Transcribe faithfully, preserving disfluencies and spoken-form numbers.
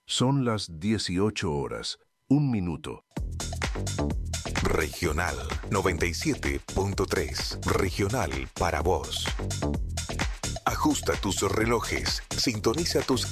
Son las dieciocho horas, un minuto. Regional noventa y siete punto tres. Regional para vos. Ajusta tus relojes, sintoniza tus